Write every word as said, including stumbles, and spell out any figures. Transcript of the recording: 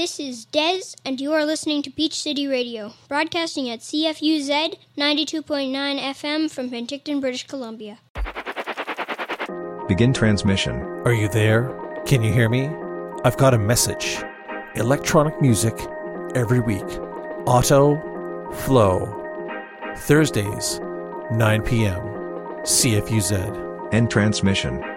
This is Dez, and you are listening to Beach City Radio, broadcasting at C F U Z ninety-two point nine F M from Penticton, British Columbia. Begin transmission. Are you there? Can you hear me? I've got a message. Electronic music every week. Auto Flow. Thursdays, nine p.m. C F U Z. End transmission.